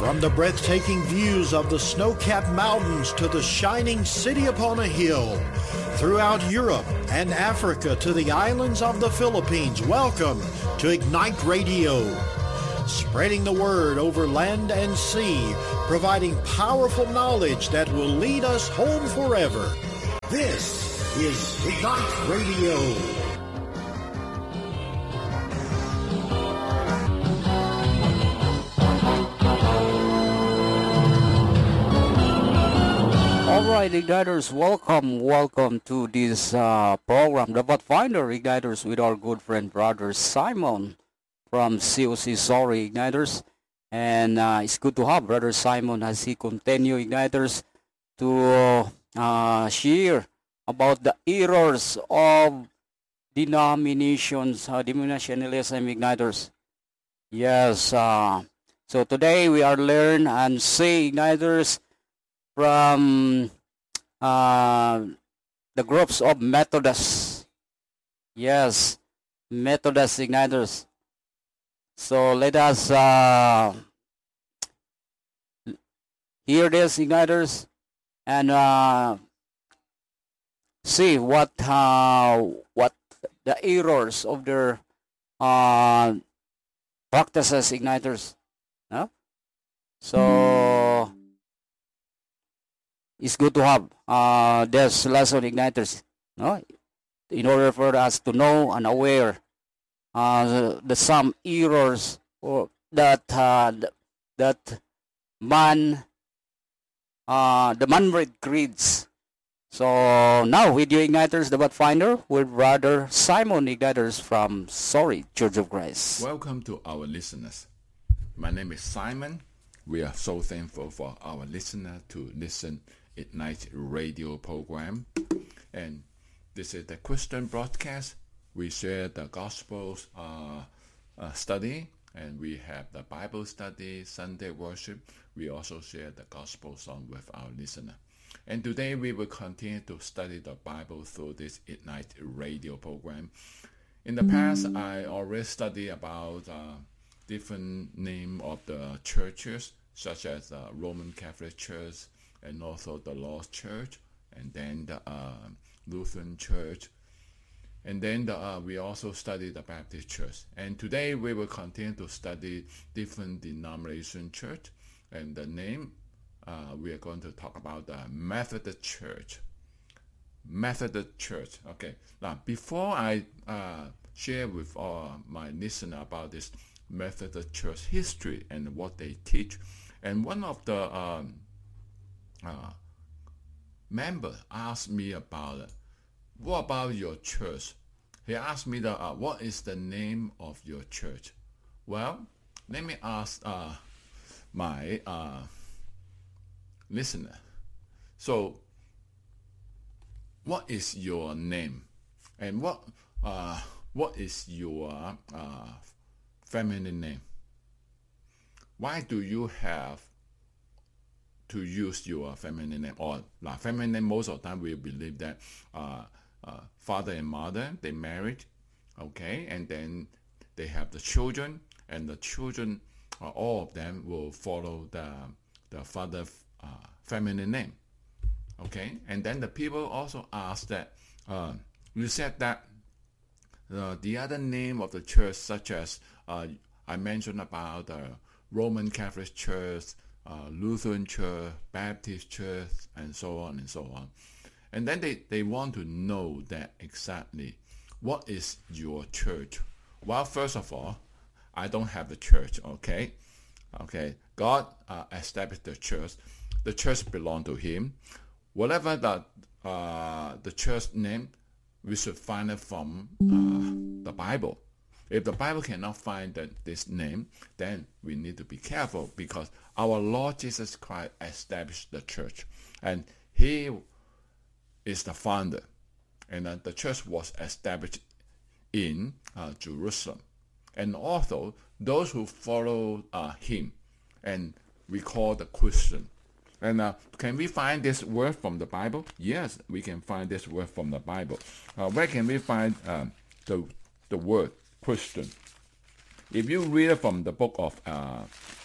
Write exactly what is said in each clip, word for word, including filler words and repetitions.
From the breathtaking views of the snow-capped mountains to the shining city upon a hill, throughout Europe and Africa to the islands of the Philippines, welcome to Ignite Radio. Spreading the word over land and sea, providing powerful knowledge that will lead us home forever. This is Ignite Radio. Alright, Igniters, welcome, welcome to this uh, program, The Pathfinder Igniters, with our good friend, brother Simon from C O C Sorry Igniters. And uh, it's good to have brother Simon as he continue, Igniters, to uh, share about the errors of denominations, uh, denominationalism, Igniters. Yes, uh, so today we are learn and see, Igniters, from uh, the groups of Methodists. Yes, Methodist Igniters. So let us uh, hear this, Igniters, and uh, see what uh, what the errors of their uh, practices, Igniters. Huh? So it's good to have uh, this lesson, Igniters, no? In order for us to know and aware uh, the, the some errors or that uh, that man uh, the man-made creeds. So now with you, Igniters, the Pathfinder, with brother Simon Igniters from Sorry Church of Christ. Welcome to our listeners. My name is Simon. We are so thankful for our listener to listen Ignite Radio program, and this is the Christian broadcast. We share the Gospels uh, uh, study, and we have the Bible study, Sunday worship. We also share the Gospel song with our listener. And today we will continue to study the Bible through this Ignite Radio program. In the past, I already studied about uh, different name of the churches, such as the Roman Catholic Church, and also the Lord's Church, and then the uh, Lutheran Church, and then the, uh, we also study the Baptist Church. And today we will continue to study different denomination church, and the name uh, we are going to talk about the Methodist Church. Methodist Church. Okay. Now, before I uh, share with uh, my listener about this Methodist Church history and what they teach, and one of the um, Uh, member asked me about it. What about your church? He asked me the uh, what is the name of your church? Well, let me ask uh, my uh, listener. So, what is your name, and what uh, what is your uh, family name? Why do you have to use your family name? Or like family name, most of the time we believe that uh, uh, father and mother, they married, okay, and then they have the children, and the children, uh, all of them will follow the the father uh, family name, okay. And then the people also ask that uh, you said that uh, the other name of the church, such as uh, I mentioned about the Roman Catholic Church, Uh, Lutheran Church, Baptist Church, and so on and so on. And then they, they want to know that exactly what is your church. Well, first of all, I don't have a church, okay? Okay, God uh, established the church. The church belongs to Him. Whatever the, uh, the church name, we should find it from uh, the Bible. If the Bible cannot find that, this name, then we need to be careful, because our Lord Jesus Christ established the church, and He is the founder, and uh, the church was established in uh, Jerusalem. And also, those who follow uh, Him, and we call the Christian. And uh, can we find this word from the Bible? Yes, we can find this word from the Bible. Uh, where can we find uh, the the word Christian? If you read it from the book of uh,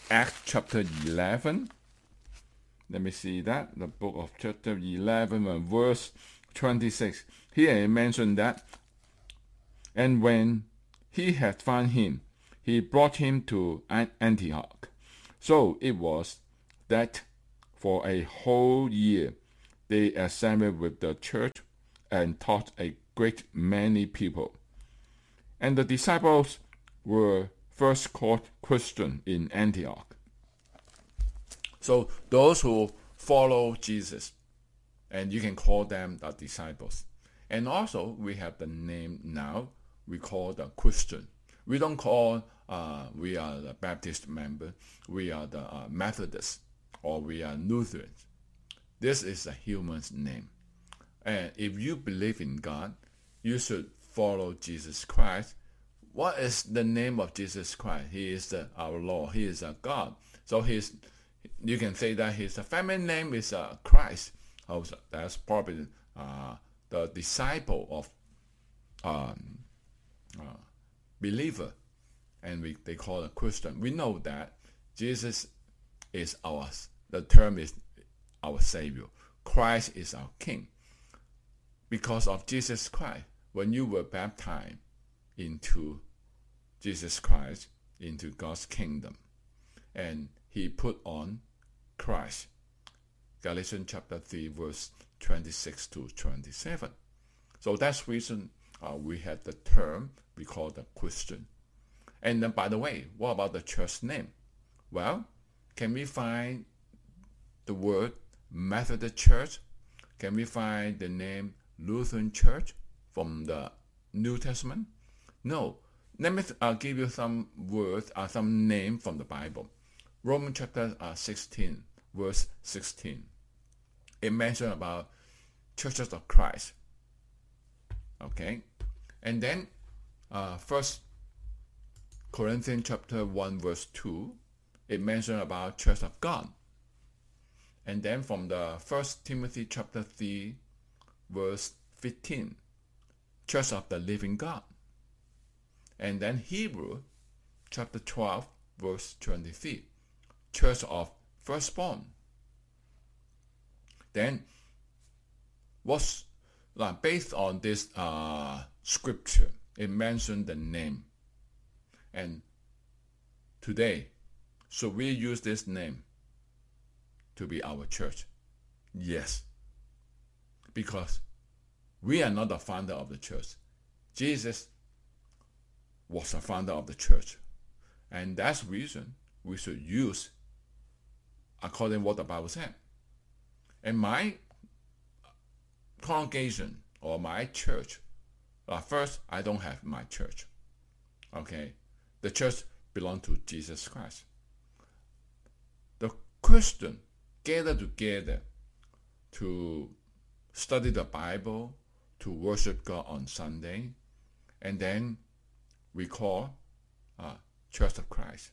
Acts chapter eleven. Let me see that. The book of chapter eleven and verse twenty-six. Here it mentioned that, and when he had found him, he brought him to Antioch. So it was that for a whole year they assembled with the church and taught a great many people. And the disciples were first called Christians in Antioch. So those who follow Jesus, and you can call them the disciples. And also we have the name now, we call the Christian. We don't call uh, we are the Baptist member, we are the uh, Methodists, or we are Lutherans. This is a human's name. And if you believe in God, you should follow Jesus Christ. What is the name of Jesus Christ? He is the, our Lord. He is a God. So he's, you can say that his family name is uh, Christ. Also, that's probably uh, the disciple of um, uh, believer, and we they call it Christian. We know that Jesus is our, the term is our Savior. Christ is our King. Because of Jesus Christ, when you were baptized into Jesus Christ, into God's kingdom, and he put on Christ. Galatians chapter three, verse twenty-six to twenty-seven. So that's the reason uh, we had the term we call the Christian. And then, by the way, what about the church name? Well, can we find the word Methodist Church? Can we find the name Lutheran Church from the New Testament? No. Let me uh, give you some words, uh, some name from the Bible. Romans chapter uh, sixteen, verse sixteen. It mentions about churches of Christ. Okay? And then, uh, First Corinthians chapter one, verse two, it mentions about church of God. And then from the First Timothy chapter three, verse fifteen, church of the living God. And then Hebrew chapter twelve, verse twenty-three, church of firstborn. Then, what's like, based on this uh, scripture, it mentioned the name. And today, should we use this name to be our church? Yes. Because we are not the founder of the church. Jesus was the founder of the church. And that's the reason we should use according to what the Bible said. And my congregation or my church, uh, first, I don't have my church. Okay? The church belongs to Jesus Christ. The Christian gather together to study the Bible, to worship God on Sunday, and then we call uh, Church of Christ.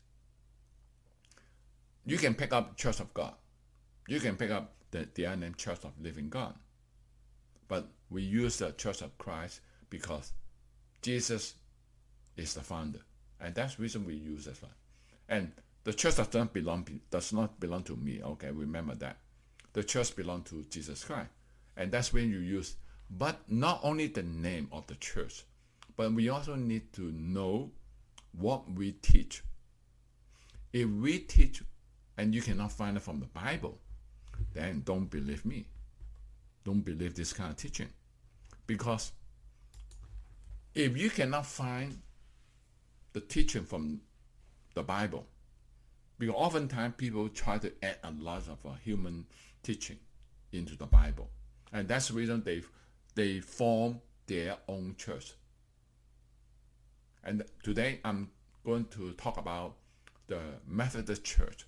You can pick up Church of God. You can pick up the, the other name Church of Living God. But we use the Church of Christ because Jesus is the founder. And that's the reason we use this one. And the church does not belong, does not belong to me. Okay, remember that. The church belongs to Jesus Christ. And that's when you use, but not only the name of the church, but we also need to know what we teach. If we teach and you cannot find it from the Bible, then don't believe me. Don't believe this kind of teaching. Because if you cannot find the teaching from the Bible, because oftentimes people try to add a lot of uh, human teaching into the Bible. And that's the reason they, they form their own church. And today I'm going to talk about the Methodist Church.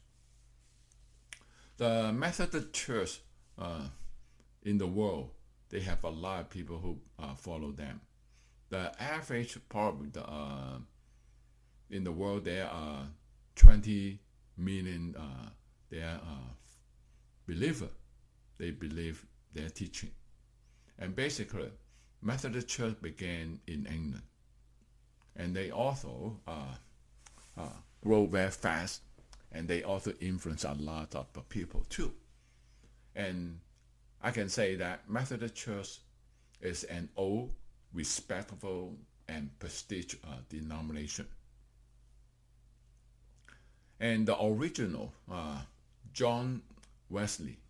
The Methodist Church uh, in the world, they have a lot of people who uh, follow them. The average probably the, uh, in the world there are twenty million uh, their uh, believer. They believe their teaching. And basically, Methodist Church began in England. And they also uh, uh, grow very fast and they also influence a lot of people too. And I can say that Methodist Church is an old, respectable, and prestigious uh, denomination. And the original uh, John Wesley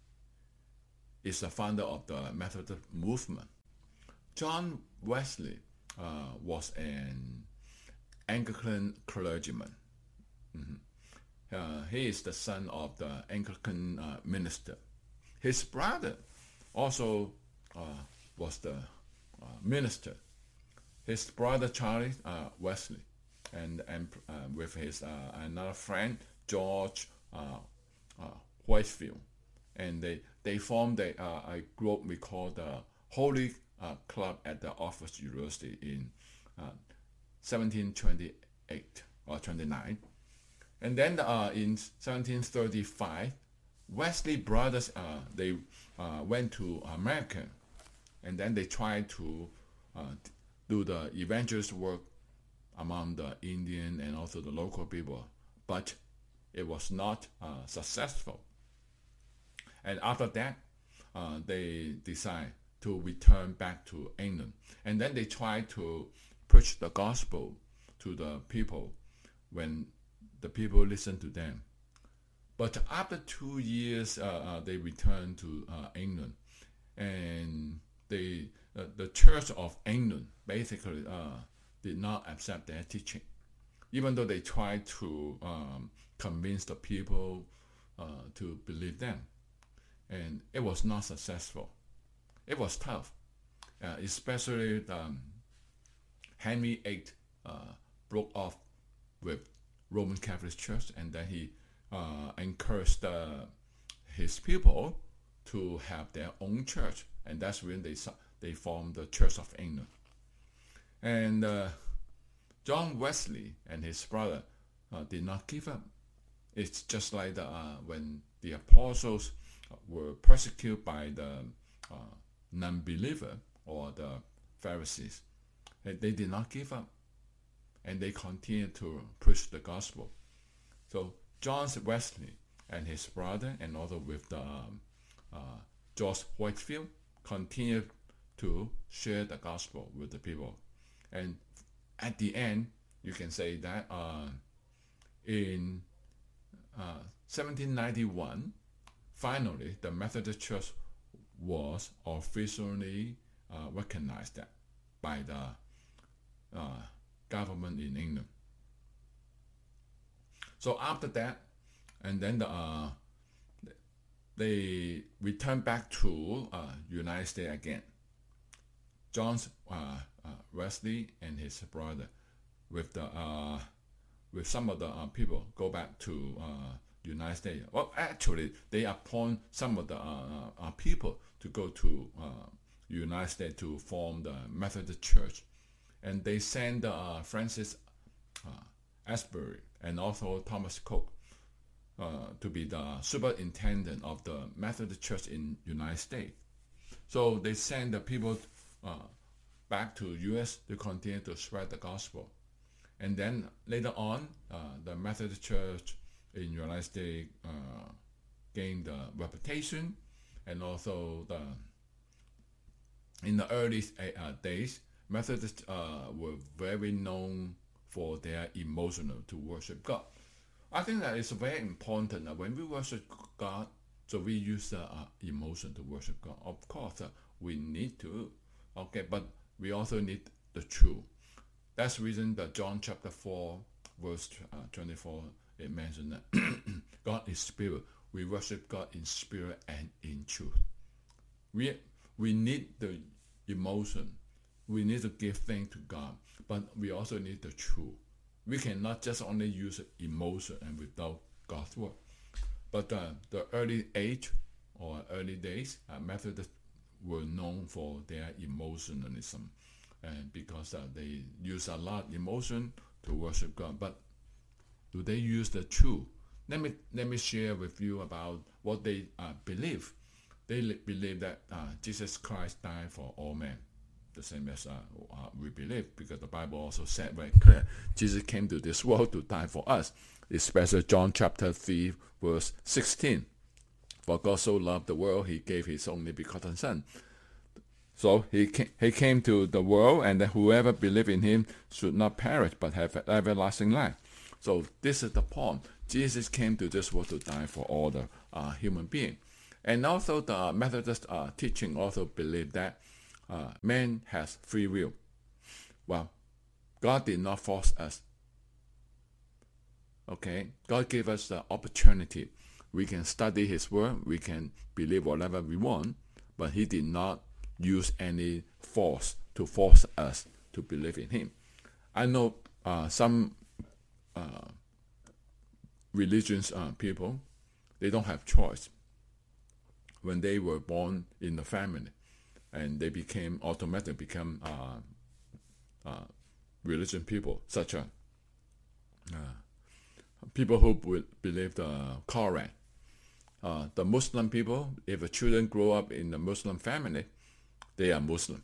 is the founder of the Methodist movement. John Wesley uh, was an Anglican clergyman. Mm-hmm. Uh, he is the son of the Anglican uh, minister. His brother also uh, was the uh, minister. His brother Charlie uh, Wesley, and and uh, with his uh, another friend George uh, uh, Whitefield, and they they formed a, uh, a group we call the Holy uh, Club at the Oxford University in uh, seventeen twenty-eight or twenty-nine, and then uh, in seventeen thirty-five, Wesley brothers uh, they uh, went to America, and then they tried to uh, do the evangelist work among the Indian and also the local people, but it was not uh, successful. And after that, uh, they decide to return back to England, and then they try to preach the gospel to the people when the people listen to them. But after two years, uh, uh, they returned to uh, England, and they uh, the Church of England basically uh, did not accept their teaching, even though they tried to um, convince the people uh, to believe them, and it was not successful. It was tough, uh, especially um, Henry the Eighth uh, broke off with Roman Catholic Church, and then he uh, encouraged uh, his people to have their own church, and that's when they they formed the Church of England. And uh, John Wesley and his brother uh, did not give up. It's just like the, uh, when the apostles were persecuted by the uh, non-believer or the Pharisees. They did not give up, and they continued to preach the gospel. So John Wesley and his brother, and also with the um, uh, George Whitefield, continued to share the gospel with the people. And at the end, you can say that uh, in uh, seventeen ninety-one, finally, the Methodist Church was officially uh, recognized that by the uh, government in England. So after that, and then the, uh, they returned back to uh, United States again. John uh, uh, Wesley and his brother, with the uh, with some of the uh, people, go back to uh, United States. Well, actually, they appoint some of the uh, uh, people to go to uh, United States to form the Methodist Church, and they send uh, Francis uh, Asbury and also Thomas Cook uh, to be the superintendent of the Methodist Church in United States. So they send the people uh, back to U S to continue to spread the gospel. And then later on, uh, the Methodist Church in United States uh, gained the reputation, and also the in the early uh, days, Methodists uh, were very known for their emotional to worship God. I think that it's very important that when we worship God, so we use the uh, emotion to worship God. Of course, uh, we need to, okay, but we also need the truth. That's the reason that John chapter four, verse uh, twenty-four, it mentions that God is spirit. We worship God in spirit and in truth. We we need the emotion. We need to give thanks to God, but we also need the truth. We cannot just only use emotion and without God's word. But uh, the early age or early days, uh, Methodists were known for their emotionalism, and because uh, they use a lot of emotion to worship God. But do they use the truth? Let me let me share with you about what they uh, believe. They li- believe that uh, Jesus Christ died for all men. the same as uh, uh, we believe, because the Bible also said very clear, Jesus came to this world to die for us, especially John chapter three, verse sixteen. For God so loved the world, he gave his only begotten Son. So he came, he came to the world, and that whoever believes in him should not perish, but have everlasting life. So this is the point. Jesus came to this world to die for all the uh, human beings. And also the Methodist uh, teaching also believe that uh, man has free will. Well, God did not force us. Okay, God gave us the opportunity. We can study his word, we can believe whatever we want, but he did not use any force to force us to believe in him. I know uh, some uh, religious uh, people, they don't have choice. When they were born in the family, and they became automatically become uh, uh, religion people, such as uh, people who would believe the Quran. Uh, the Muslim people, if the children grow up in a Muslim family, they are Muslim.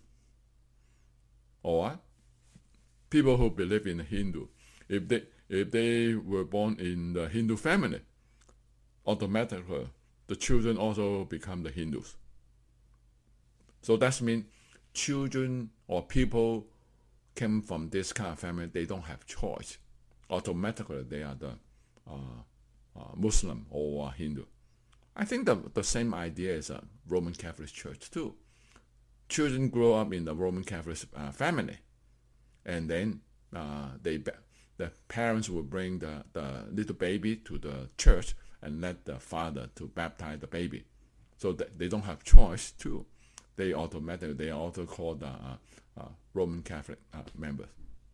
Or people who believe in Hindu, if they if they were born in the Hindu family, automatically the children also become the Hindus. So that means children or people came from this kind of family, they don't have choice. Automatically they are the uh, uh, Muslim or Hindu. I think the, the same idea is a Roman Catholic Church too. Children grow up in the Roman Catholic uh, family, and then uh, they the parents will bring the, the little baby to the church and let the father to baptize the baby. So that they don't have choice too. They automatically, they are also called uh, uh, Roman Catholic uh, members.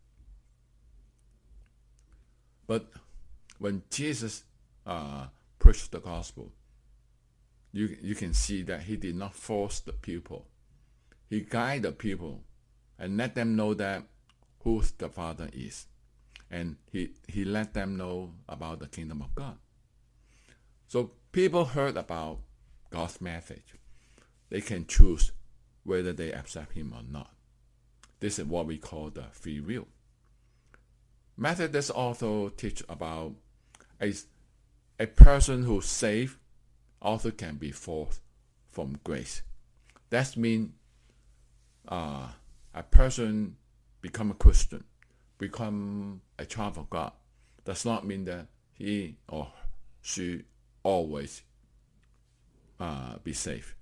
But when Jesus uh, preached the gospel, you you can see that he did not force the people. He guided the people and let them know that who the Father is. And he, he let them know about the kingdom of God. So people heard about God's message. They can choose whether they accept him or not. This is what we call the free will. Methodists also teach about a, a person who's saved also can be forced from grace. That means uh, a person become a Christian, become a child of God, does not mean that he or she always uh, be saved.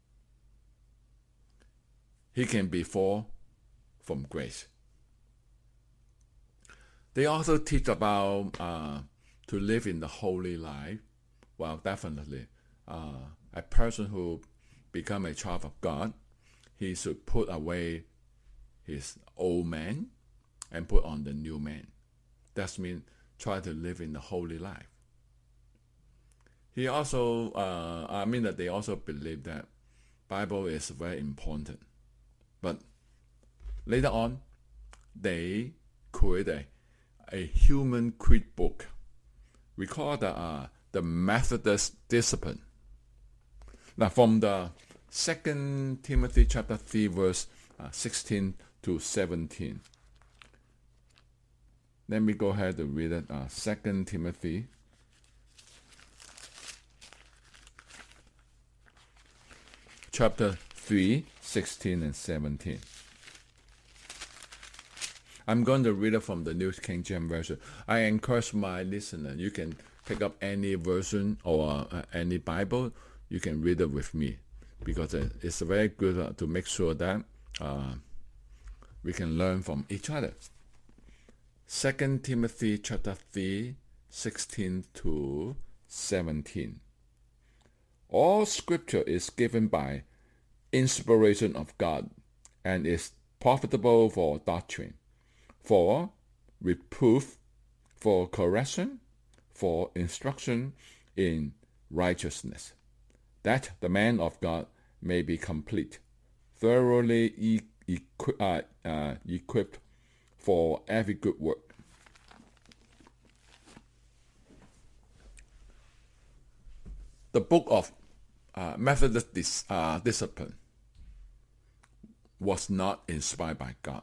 He can be forced from grace. They also teach about uh, to live in the holy life. Well, definitely, uh, a person who become a child of God, he should put away his old man and put on the new man. That means try to live in the holy life. He also, uh, I mean that they also believe that Bible is very important. But later on, they create a, a human creed book. We call that uh, the Methodist Discipline. Now, from the Second Timothy chapter three, verse uh, sixteen to seventeen. Let me go ahead and read it. Uh, Second Timothy chapter three, sixteen and seventeen. I'm going to read it from the New King James Version. I encourage my listener, you can pick up any version or uh, any Bible, you can read it with me, because uh, it's very good uh, to make sure that uh, we can learn from each other. Second Timothy chapter three, sixteen to seventeen. All scripture is given by inspiration of God and is profitable for doctrine, for reproof, for correction, for instruction in righteousness, that the man of God may be complete, thoroughly e- equi- uh, uh, equipped for every good work. The book of uh, Methodist dis- uh, Discipline. was not inspired by God.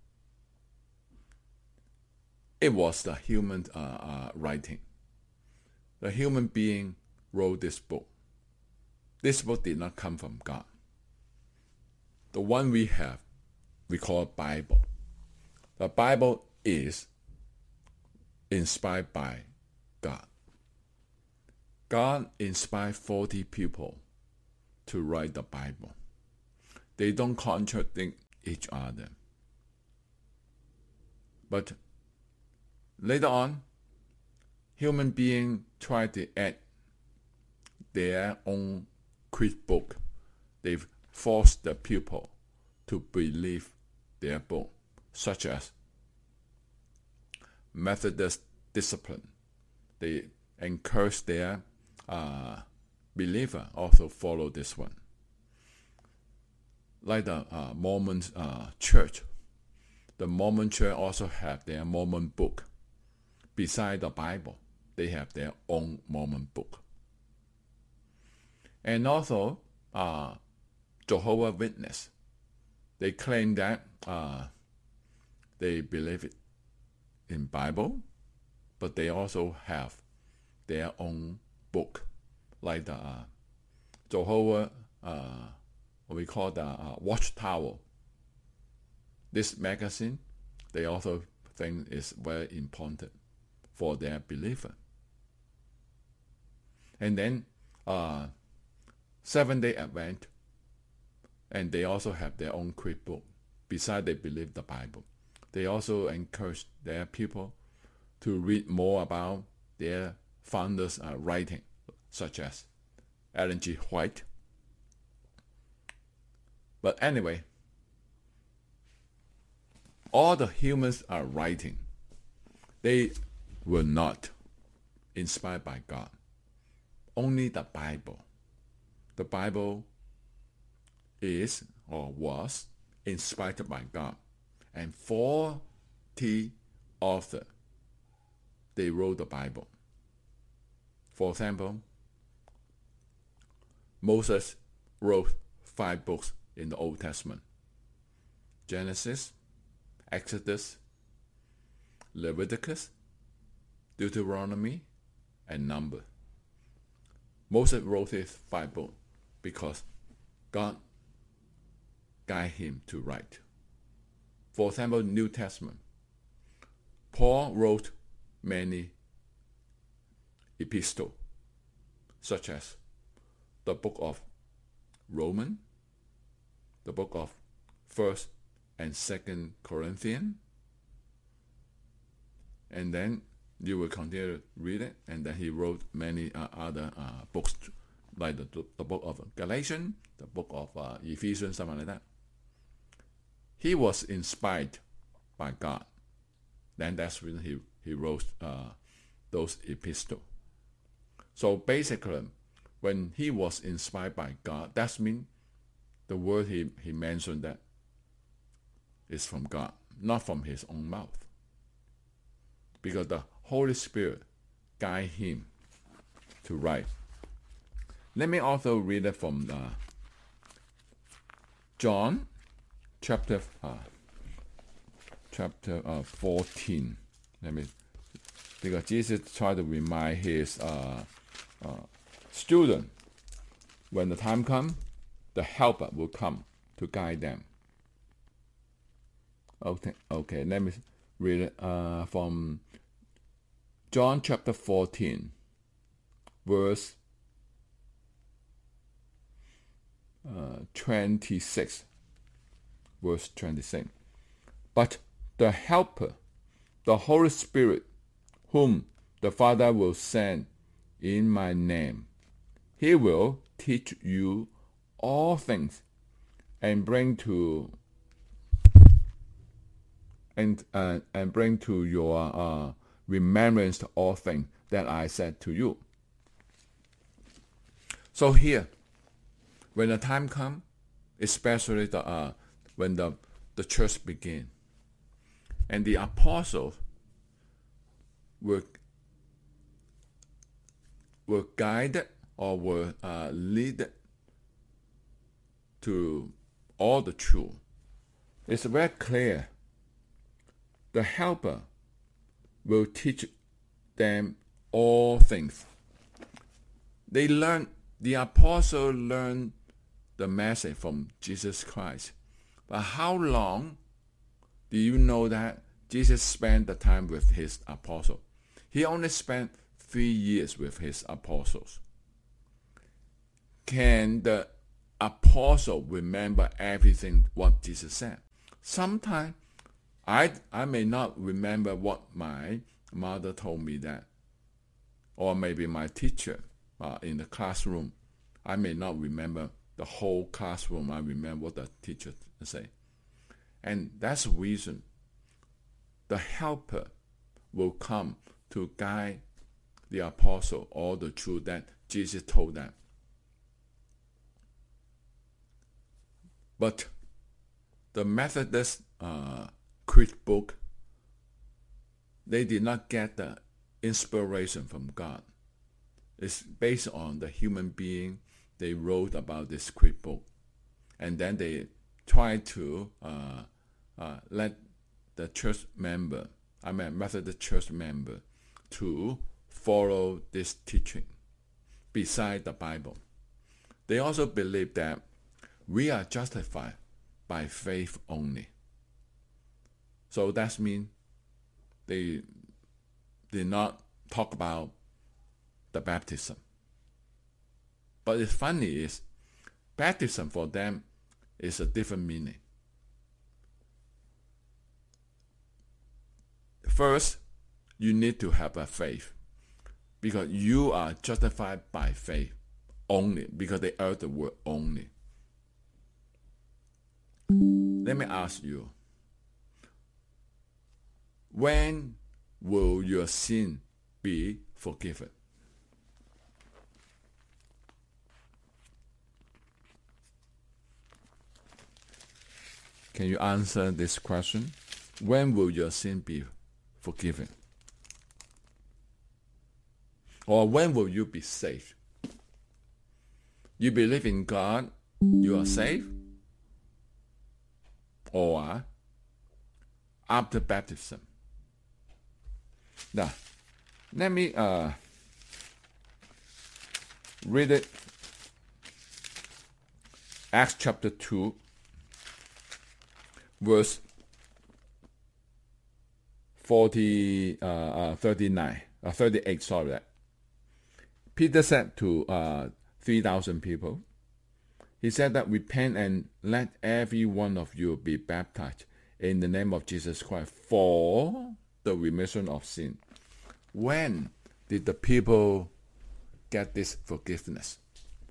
It was the human uh, uh, writing. The human being wrote this book. This book did not come from God. The one we have, we call Bible. The Bible is inspired by God. God inspired forty people to write the Bible. They don't contradict each other. But later on, human beings try to add their own quick book. They force the people to believe their book, such as Methodist discipline. They encourage their uh, believer also follow this one. Like the uh, Mormon uh, church. The Mormon church also have their Mormon book. Beside the Bible, they have their own Mormon book. And also, uh, Jehovah's Witness. They claim that uh, they believe it in Bible, but they also have their own book, like the uh, Jehovah, uh, what we call the uh, Watchtower. This magazine, they also think is very important for their believer. And then uh, Seventh-day Advent, and they also have their own quick book. Besides they believe the Bible, they also encourage their people to read more about their founders' uh, writing, such as Ellen G. White. But anyway, all the humans are writing. They were not inspired by God. Only the Bible. The Bible is or was inspired by God. And forty authors, they wrote the Bible. For example, Moses wrote five books in the Old Testament. Genesis, Exodus, Leviticus, Deuteronomy, and Numbers. Moses wrote his five books because God guided him to write. For example, New Testament. Paul wrote many epistles, such as the book of Romans, the book of First and Second Corinthians, and then you will continue to read it, and then he wrote many uh, other uh, books, like the, the book of Galatians, the book of uh, Ephesians, something like that. He was inspired by God. Then that's when he, he wrote uh, those epistles. So basically, when he was inspired by God, that means the word he, he mentioned that is from God, not from his own mouth. Because the Holy Spirit guide him to write. Let me also read it from the John chapter uh, chapter uh, fourteen. Let me, because Jesus tried to remind his uh, uh, student, when the time comes, the helper will come to guide them. Okay, okay. Let me read it uh, from John chapter fourteen, verse uh, twenty-six. Verse twenty-six. But the Helper, the Holy Spirit, whom the Father will send in my name, he will teach you all things and bring to and uh, and bring to your uh, remembrance all things that I said to you. So here, when the time comes, especially the uh, when the the church began, and the apostles were were guided or were uh, led to all the truth it's very clear. The Helper will teach them all things. They learn, the apostle learned the message from Jesus Christ. But how long do you know that Jesus spent the time with his apostle? He only spent three years with his apostles. Can the apostle remember everything what Jesus said? Sometimes I I may not remember what my mother told me that, or maybe my teacher uh, in the classroom. I may not remember the whole classroom. I remember what the teacher said. And that's the reason the Helper will come to guide the apostle all the truth that Jesus told them. But the Methodist uh, Creed book, they did not get the inspiration from God. It's based on the human being. They wrote about this Creed book, and then they tried to uh, uh, let the church member, I mean Methodist church member, to follow this teaching beside the Bible. They also believe that we are justified by faith only. So that means they did not talk about the baptism. But it's funny is baptism for them is a different meaning. First, you need to have a faith, because you are justified by faith only, because they add the word only. Let me ask you, when will your sin be forgiven? Can you answer this question? When will your sin be forgiven? Or when will you be saved? You believe in God, you are saved? Or after baptism? Now, let me uh, read it. Acts chapter two, verse forty, uh, uh, thirty-nine, uh, thirty-eight. Sorry. Peter said to uh, three thousand people, he said that repent and let every one of you be baptized in the name of Jesus Christ for the remission of sin. When did the people get this forgiveness?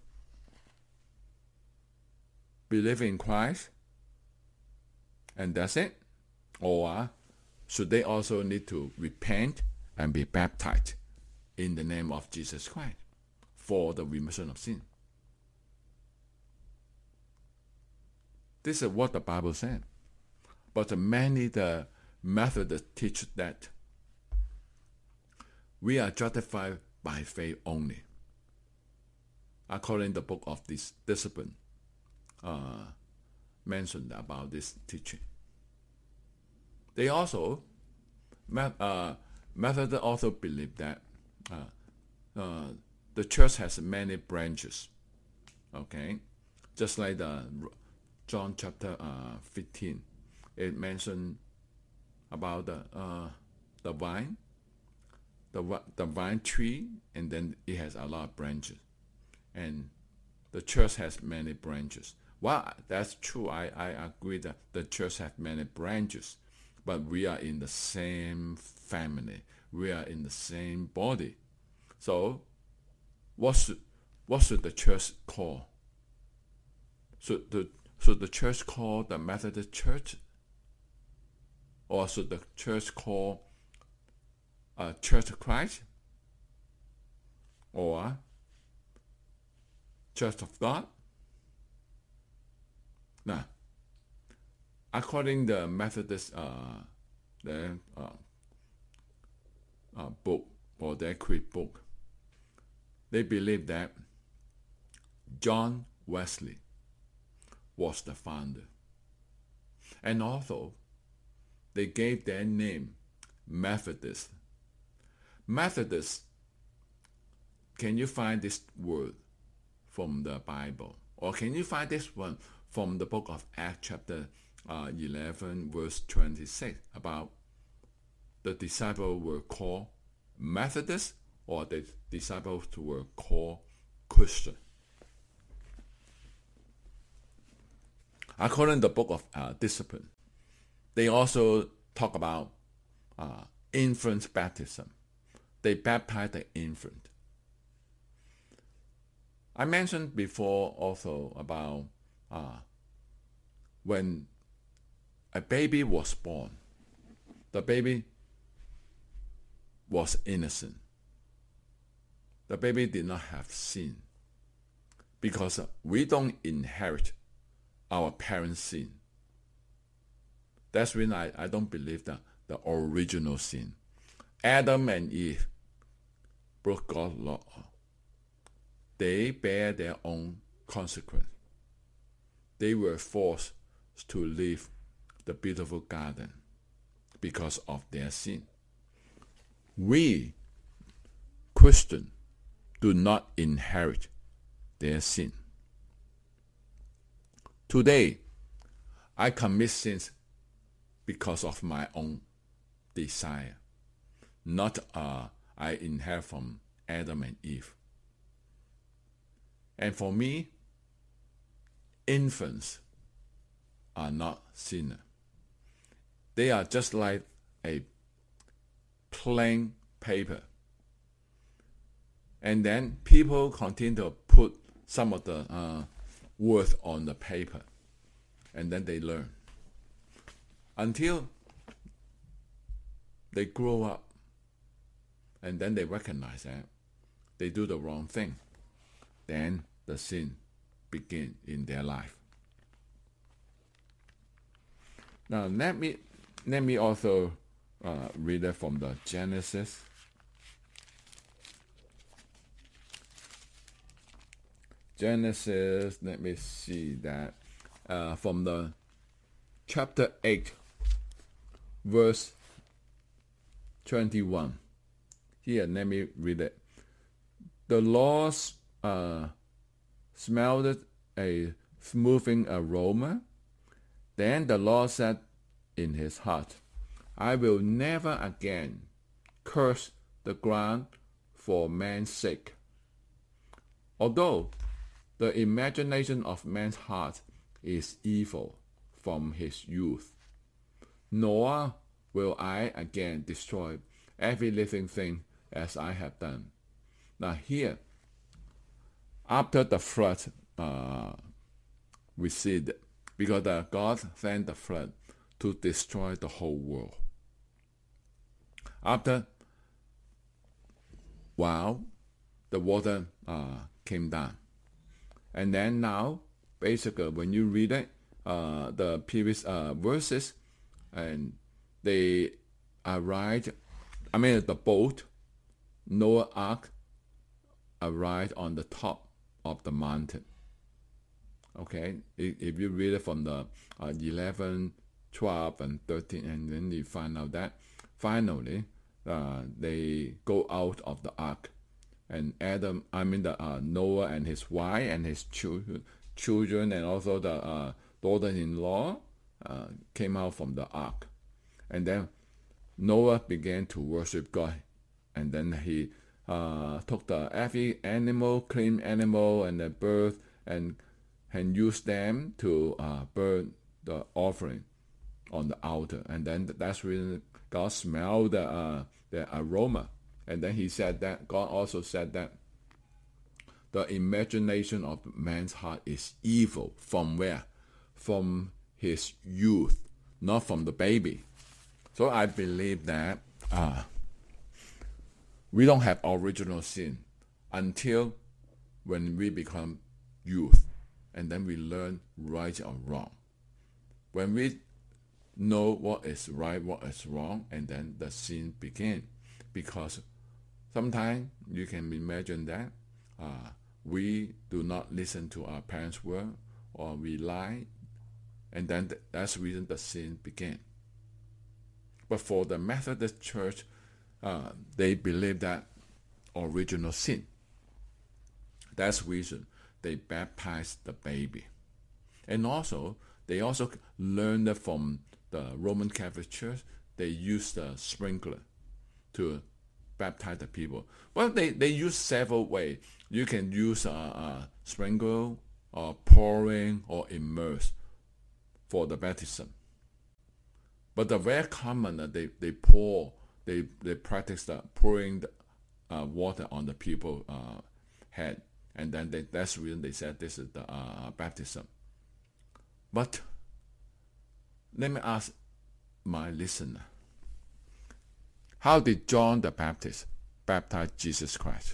Believe in Christ, and that's it? Or should they also need to repent and be baptized in the name of Jesus Christ for the remission of sin? This is what the Bible said. But many the Methodists teach that we are justified by faith only, according to the book of this discipline uh, mentioned about this teaching. They also, uh, Methodists also believe that uh, uh, the church has many branches, okay? Just like the John chapter uh, fifteen, it mentioned about the uh, the vine, the the vine tree, and then it has a lot of branches, and the church has many branches. Well, that's true. I, I agree that the church has many branches, but we are in the same family. We are in the same body. So, what should what should the church call? Should the should the church call the Methodist Church? Or should the church call uh, Church of Christ? Or Church of God? Now, according to the Methodist uh, their, uh, uh, book, or their creed book, they believe that John Wesley was the founder. And also, they gave their name Methodist. Methodist, can you find this word from the Bible? Or can you find this one from the book of Acts chapter uh, eleven verse twenty-six about the disciples were called Methodist or the disciples were called Christian? According to the book of uh, Discipline, they also talk about uh, infant baptism. They baptize the infant. I mentioned before also about uh, when a baby was born, the baby was innocent. The baby did not have sin because we don't inherit our parents' sin. That's when I, I don't believe that the original sin. Adam and Eve broke God's law. They bear their own consequence. They were forced to leave the beautiful garden because of their sin. We, Christians, do not inherit their sin. Today, I commit sins because of my own desire, not uh, I inherit from Adam and Eve. And for me, infants are not sinners. They are just like a plain paper. And then people continue to put some of the uh, words on the paper. And then they learn. Until they grow up. And then they recognize that they do the wrong thing. Then the sin begins in their life. Now let me let me also uh, read it from the Genesis. Genesis, let me see that uh, from the chapter eight, verse twenty-one. Here, let me read it. The Lord uh, smelled a smoothing aroma. Then the Lord said in his heart, I will never again curse the ground for man's sake. Although the imagination of man's heart is evil from his youth, nor will I again destroy every living thing as I have done. Now here, after the flood uh, receded, because uh, God sent the flood to destroy the whole world. After, wow, the water uh, came down. And then now, basically, when you read it, uh, the previous uh, verses, and they arrived, I mean, the boat, Noah's Ark, arrived on the top of the mountain. Okay, if you read it from the uh, eleven, twelve, and thirteen, and then you find out that finally uh, they go out of the ark, and Adam, I mean the uh, Noah and his wife and his children, children, and also the uh, daughter-in-law uh, came out from the ark, and then Noah began to worship God, and then he uh, took the every animal, clean animal, and the bird, and and use them to uh, burn the offering on the altar. And then that's when God smelled the, uh, the aroma. And then he said that, God also said that the imagination of man's heart is evil. From where? From his youth, not from the baby. So I believe that uh, we don't have original sin until when we become youth. And then we learn right or wrong. When we know what is right, what is wrong, and then the sin begins. Because sometimes you can imagine that uh, we do not listen to our parents' word, or we lie And then th- that's the reason the sin began. But for the Methodist Church, uh, they believe that original sin. That's the reason they baptize the baby. And also, they also learned that from the Roman Catholic Church, they use the sprinkler to baptize the people. Well, they, they use several ways. You can use a, a sprinkle, or pouring, or immerse for the baptism. But the very common, uh, they, they pour, they, they practice the pouring the, uh, water on the people's uh, head. And then they, that's the reason they said this is the uh, baptism. But let me ask my listener, how did John the Baptist baptize Jesus Christ?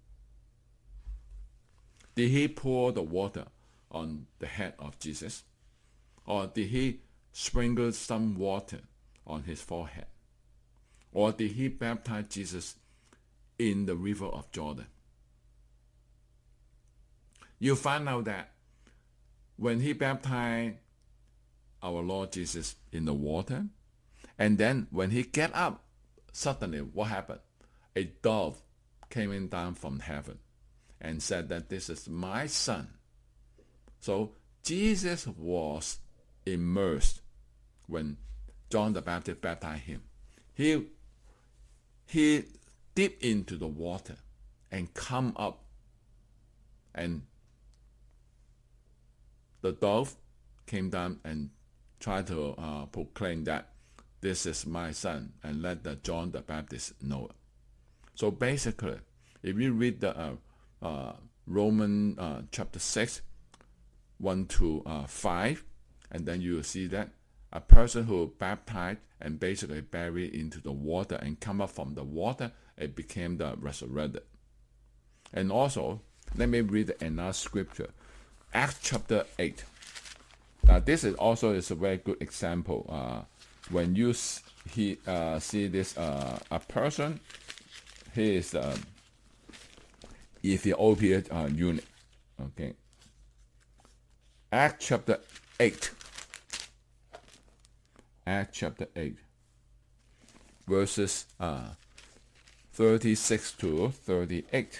Did he pour the water on the head of Jesus? Or did he sprinkle some water on his forehead? Or did he baptize Jesus in the river of Jordan? You find out that when he baptized our Lord Jesus in the water, and then when he get up, suddenly what happened? A dove came in down from heaven and said that this is my son. So Jesus was immersed when John the Baptist baptized him. He, he dipped into the water and come up, and the dove came down and tried to uh, proclaim that this is my son, and let the John the Baptist know it. So basically, if you read the uh, uh, Roman uh, chapter six, one to five, and then you will see that a person who baptized and basically buried into the water and come up from the water, it became the resurrected. And also, let me read another scripture. Acts chapter eight. Now this is also is a very good example. Uh, when you s- he, uh, see this uh, a person, he is uh, Ethiopian uh, eunuch. Okay. Acts chapter eight. Acts chapter eight, verses uh, thirty-six to thirty-eight.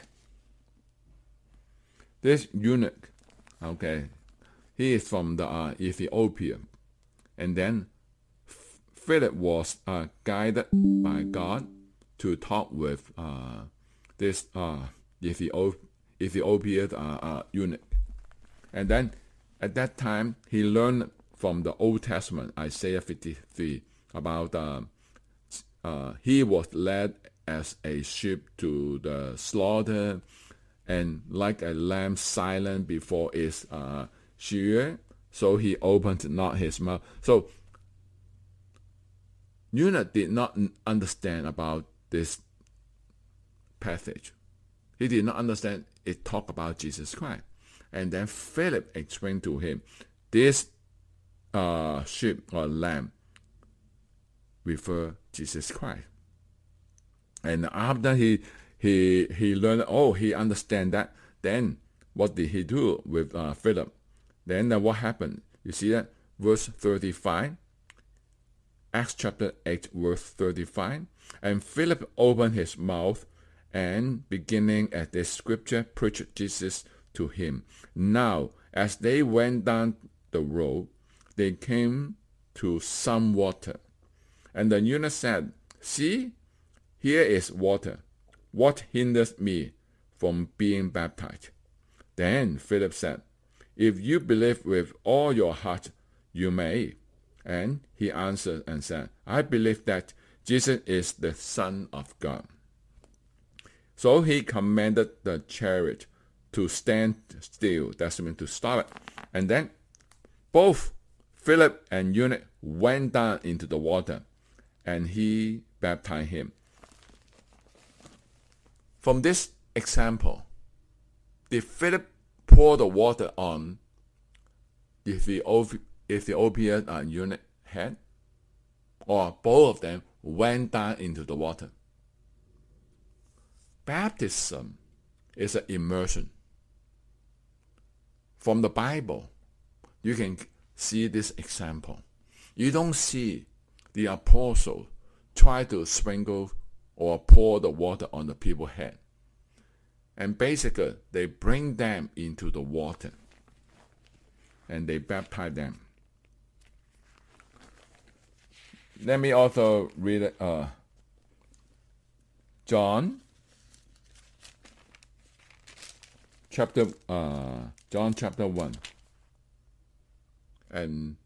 This eunuch, okay, he is from the uh, Ethiopia, and then Philip was uh, guided by God to talk with uh, this uh, Ethiop- Ethiopian uh, uh, eunuch, and then at that time he learned from the Old Testament, Isaiah fifty-three, about uh, uh, he was led as a sheep to the slaughter, and like a lamb silent before its uh, shearer, so he opened not his mouth. So eunuch did not understand about this passage. He did not understand it talk about Jesus Christ. And then Philip explained to him, this uh, sheep or lamb refer Jesus Christ. And after he he he learned, oh, he understand that, then what did he do with uh, Philip? Then uh, what happened? You see that? Verse thirty-five. Acts chapter eight, verse thirty-five. And Philip opened his mouth, and beginning at this scripture, preached Jesus to him. Now, as they went down the road, they came to some water. And the eunuch said, see, here is water. What hinders me from being baptized? Then Philip said, if you believe with all your heart, you may. And he answered and said, I believe that Jesus is the Son of God. So he commanded the chariot to stand still. That's mean to stop it. And then both Philip and eunuch went down into the water, and he baptized him. From this example, did Philip pour the water on the Ethiopian uh, eunuch head? Or both of them went down into the water? Baptism is an immersion. From the Bible, you can see this example. You don't see the apostle try to sprinkle or pour the water on the people's head. And basically, they bring them into the water and they baptize them. Let me also read uh, John chapter uh, John chapter one and